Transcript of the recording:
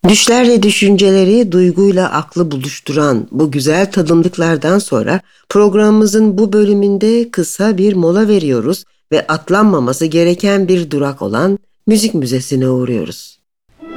Düşlerle düşünceleri, duyguyla aklı buluşturan bu güzel tadımlıklardan sonra programımızın bu bölümünde kısa bir mola veriyoruz ve atlanmaması gereken bir durak olan müzik müzesine uğruyoruz.